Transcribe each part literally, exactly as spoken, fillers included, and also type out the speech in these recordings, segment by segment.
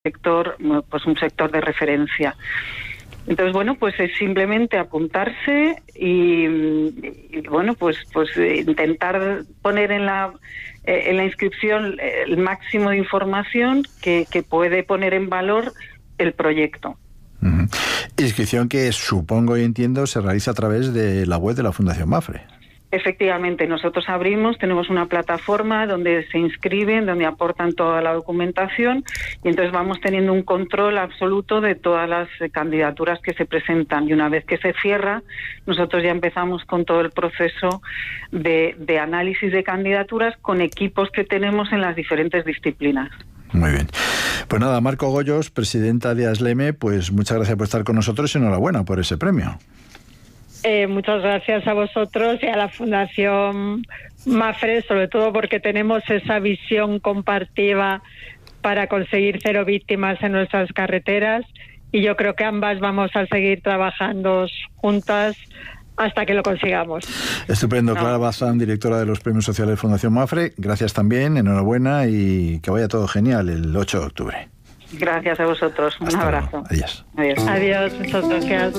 sector, pues un sector de referencia. Entonces, bueno, pues es simplemente apuntarse y, y bueno, pues pues intentar poner en la eh, en la inscripción el máximo de información que, que puede poner en valor el proyecto. Uh-huh. Inscripción que supongo y entiendo se realiza a través de la web de la Fundación MAPFRE. Efectivamente, nosotros abrimos, tenemos una plataforma donde se inscriben, donde aportan toda la documentación y entonces vamos teniendo un control absoluto de todas las candidaturas que se presentan y una vez que se cierra, nosotros ya empezamos con todo el proceso de, de análisis de candidaturas con equipos que tenemos en las diferentes disciplinas. Muy bien. Pues nada, Marco Goyos, presidenta de ASLEME, pues muchas gracias por estar con nosotros y enhorabuena por ese premio. Eh, muchas gracias a vosotros y a la Fundación MAPFRE, sobre todo porque tenemos esa visión compartida para conseguir cero víctimas en nuestras carreteras y yo creo que ambas vamos a seguir trabajando juntas hasta que lo consigamos. Estupendo. Clara Bazán, directora de los Premios Sociales de Fundación MAPFRE, gracias también, enhorabuena y que vaya todo genial el ocho de octubre. Gracias a vosotros. Un Hasta abrazo. Luego. Adiós. Adiós. Adiós, muchas gracias.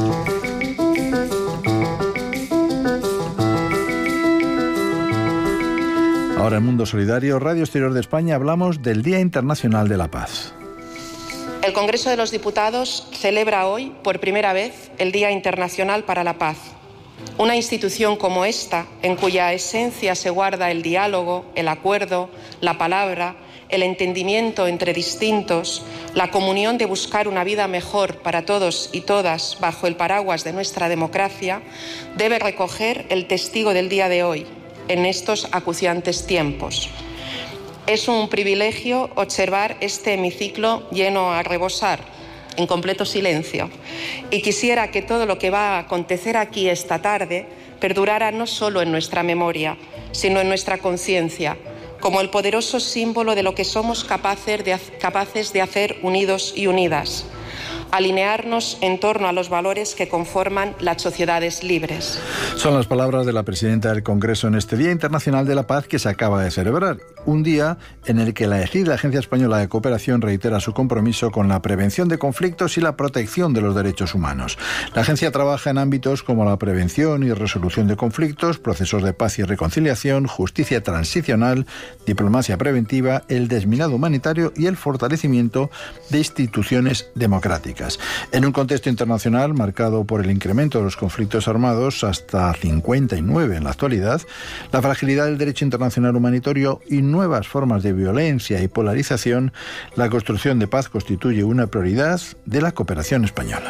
Ahora en Mundo Solidario, Radio Exterior de España, hablamos del Día Internacional de la Paz. El Congreso de los Diputados celebra hoy, por primera vez, el Día Internacional para la Paz. Una institución como esta, en cuya esencia se guarda el diálogo, el acuerdo, la palabra, el entendimiento entre distintos, la comunión de buscar una vida mejor para todos y todas bajo el paraguas de nuestra democracia, debe recoger el testigo del día de hoy, en estos acuciantes tiempos. Es un privilegio observar este hemiciclo lleno a rebosar, en completo silencio, y quisiera que todo lo que va a acontecer aquí esta tarde perdurara no solo en nuestra memoria, sino en nuestra conciencia, como el poderoso símbolo de lo que somos capaces de, capaces de hacer unidos y unidas. Alinearnos en torno a los valores que conforman las sociedades libres. Son las palabras de la presidenta del Congreso en este Día Internacional de la Paz que se acaba de celebrar. Un día en el que la E G I D, la Agencia Española de Cooperación, reitera su compromiso con la prevención de conflictos y la protección de los derechos humanos. La agencia trabaja en ámbitos como la prevención y resolución de conflictos, procesos de paz y reconciliación, justicia transicional, diplomacia preventiva, el desminado humanitario y el fortalecimiento de instituciones democráticas. En un contexto internacional marcado por el incremento de los conflictos armados, hasta cincuenta y nueve en la actualidad, la fragilidad del derecho internacional humanitario y nuevas formas de violencia y polarización, la construcción de paz constituye una prioridad de la cooperación española.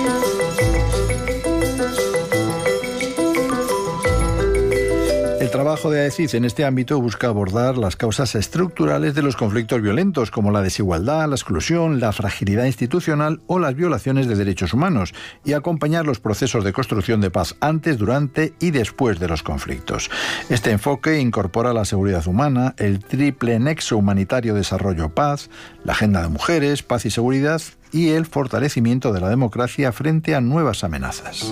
El trabajo de A E C I D en este ámbito busca abordar las causas estructurales de los conflictos violentos, como la desigualdad, la exclusión, la fragilidad institucional o las violaciones de derechos humanos, y acompañar los procesos de construcción de paz antes, durante y después de los conflictos. Este enfoque incorpora la seguridad humana, el triple nexo humanitario desarrollo-paz, la agenda de mujeres, paz y seguridad y el fortalecimiento de la democracia frente a nuevas amenazas.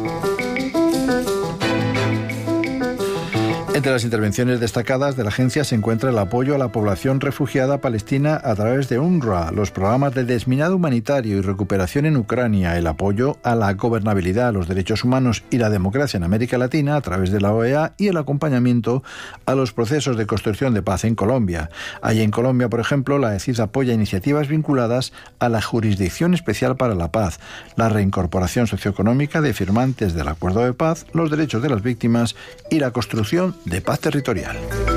Entre las intervenciones destacadas de la agencia se encuentra el apoyo a la población refugiada palestina a través de UNRWA, los programas de desminado humanitario y recuperación en Ucrania, el apoyo a la gobernabilidad, los derechos humanos y la democracia en América Latina a través de la O E A y el acompañamiento a los procesos de construcción de paz en Colombia. Allí en Colombia, por ejemplo, la A E C I D apoya iniciativas vinculadas a la Jurisdicción Especial para la Paz, la reincorporación socioeconómica de firmantes del Acuerdo de Paz, los derechos de las víctimas y la construcción de paz territorial.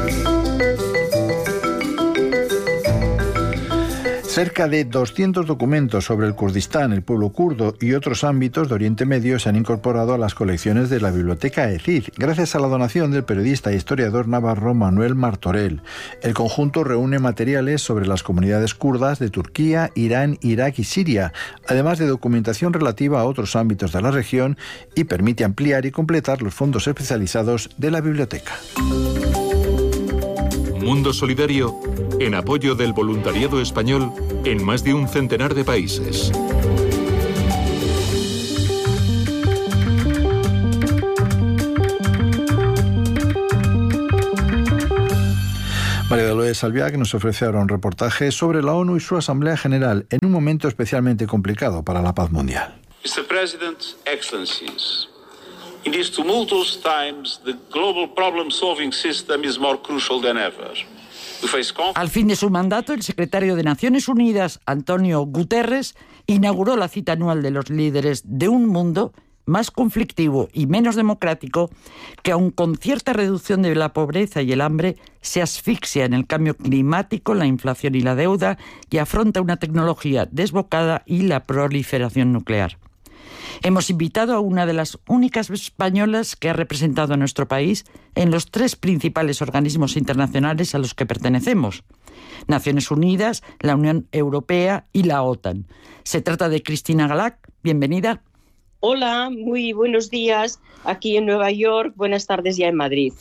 Cerca de doscientos documentos sobre el Kurdistán, el pueblo kurdo y otros ámbitos de Oriente Medio se han incorporado a las colecciones de la Biblioteca A E C I D, gracias a la donación del periodista e historiador navarro Manuel Martorell. El conjunto reúne materiales sobre las comunidades kurdas de Turquía, Irán, Irak y Siria, además de documentación relativa a otros ámbitos de la región, y permite ampliar y completar los fondos especializados de la biblioteca. Mundo Solidario, en apoyo del voluntariado español en más de un centenar de países. María Dolores de Salviac nos ofrece ahora un reportaje sobre la ONU y su Asamblea General en un momento especialmente complicado para la paz mundial. mister President, Excellencies, in these tumultuous times, the global problem-solving system is more crucial than ever. Al fin de su mandato, el secretario de Naciones Unidas, Antonio Guterres, inauguró la cita anual de los líderes de un mundo más conflictivo y menos democrático que, aun con cierta reducción de la pobreza y el hambre, se asfixia en el cambio climático, la inflación y la deuda y afronta una tecnología desbocada y la proliferación nuclear. Hemos invitado a una de las únicas españolas que ha representado a nuestro país en los tres principales organismos internacionales a los que pertenecemos: Naciones Unidas, la Unión Europea y la OTAN. Se trata de Cristina Galac. Bienvenida. Hola, muy buenos días aquí en Nueva York, buenas tardes ya en Madrid.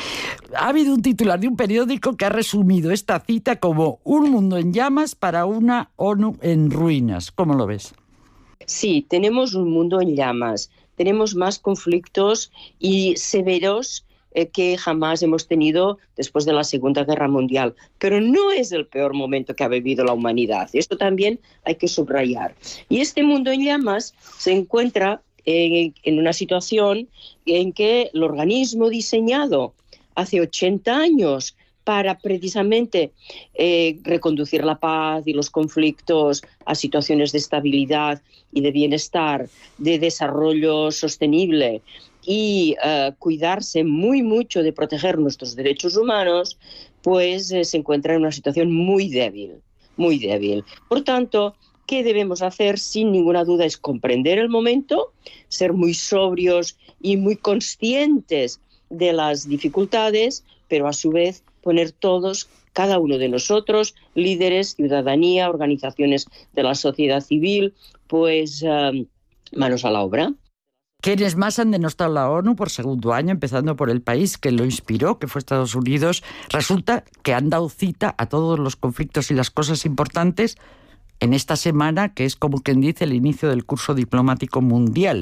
Ha habido un titular de un periódico que ha resumido esta cita como un mundo en llamas para una ONU en ruinas. ¿Cómo lo ves? Sí, tenemos un mundo en llamas, tenemos más conflictos y severos eh, que jamás hemos tenido después de la Segunda Guerra Mundial. Pero no es el peor momento que ha vivido la humanidad. Esto también hay que subrayar. Y este mundo en llamas se encuentra en, en una situación en que el organismo diseñado hace ochenta años para precisamente eh, reconducir la paz y los conflictos a situaciones de estabilidad y de bienestar, de desarrollo sostenible y uh, cuidarse muy mucho de proteger nuestros derechos humanos, pues eh, se encuentra en una situación muy débil, muy débil. Por tanto, ¿qué debemos hacer? Sin ninguna duda es comprender el momento, ser muy sobrios y muy conscientes de las dificultades, pero a su vez poner todos, cada uno de nosotros, líderes, ciudadanía, organizaciones de la sociedad civil, pues uh, manos a la obra. ¿Quiénes más han denostado la ONU por segundo año, empezando por el país que lo inspiró, que fue Estados Unidos? Resulta que han dado cita a todos los conflictos y las cosas importantes en esta semana, que es como quien dice el inicio del curso diplomático mundial.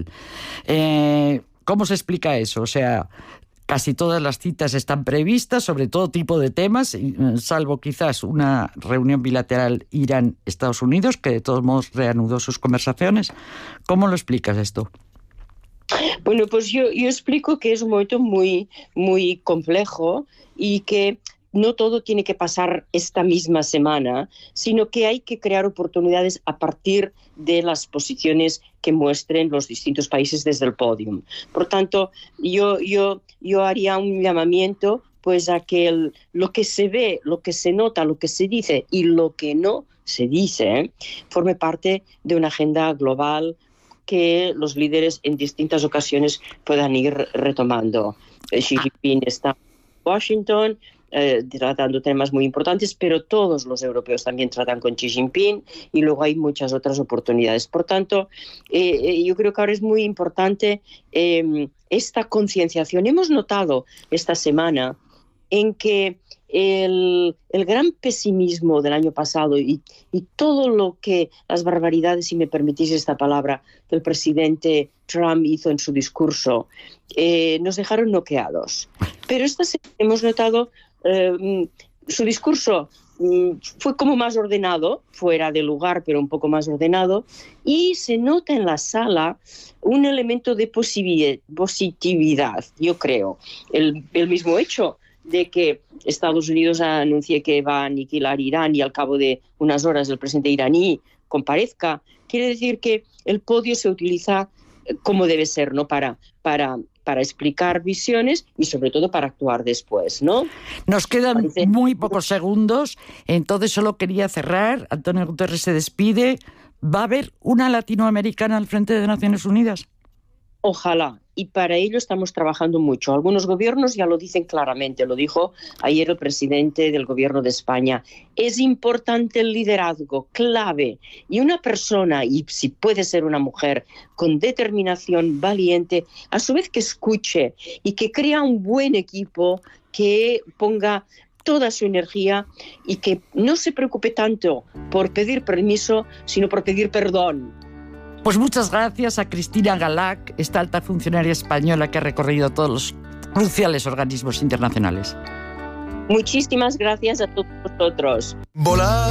Eh, ¿Cómo se explica eso? O sea, casi todas las citas están previstas sobre todo tipo de temas, salvo quizás una reunión bilateral Irán-Estados Unidos, que de todos modos reanudó sus conversaciones. ¿Cómo lo explicas esto? Bueno, pues yo, yo explico que es un momento muy, muy complejo y que no todo tiene que pasar esta misma semana, sino que hay que crear oportunidades a partir de las posiciones que muestren los distintos países desde el podio. Por tanto, yo, yo, yo haría un llamamiento pues, a que el, lo que se ve, lo que se nota, lo que se dice y lo que no se dice ¿eh? forme parte de una agenda global que los líderes en distintas ocasiones puedan ir retomando. Xi Jinping está en Washington, Eh, tratando temas muy importantes, pero todos los europeos también tratan con Xi Jinping y luego hay muchas otras oportunidades. Por tanto, eh, yo creo que ahora es muy importante eh, esta concienciación. Hemos notado esta semana en que el, el gran pesimismo del año pasado y, y todo lo que las barbaridades, si me permitís esta palabra, que el presidente Trump hizo en su discurso, eh, nos dejaron noqueados. Pero esta semana hemos notado Eh, su discurso mm, fue como más ordenado, fuera de lugar, pero un poco más ordenado, y se nota en la sala un elemento de positividad, yo creo. El, el mismo hecho de que Estados Unidos anuncie que va a aniquilar Irán y al cabo de unas horas el presidente iraní comparezca, quiere decir que el podio se utiliza como debe ser, ¿no? Para, para, para explicar visiones y sobre todo para actuar después, ¿no? Nos quedan Parece... muy pocos segundos, entonces solo quería cerrar. Antonio Guterres se despide. ¿Va a haber una latinoamericana al frente de Naciones Unidas? Ojalá, y para ello estamos trabajando mucho. Algunos gobiernos ya lo dicen claramente, lo dijo ayer el presidente del gobierno de España. Es importante el liderazgo, clave, y una persona, y si puede ser una mujer, con determinación, valiente, a su vez que escuche y que crea un buen equipo, que ponga toda su energía y que no se preocupe tanto por pedir permiso, sino por pedir perdón. Pues muchas gracias a Cristina Galac, esta alta funcionaria española que ha recorrido todos los cruciales organismos internacionales. Muchísimas gracias a todos vosotros. Volar.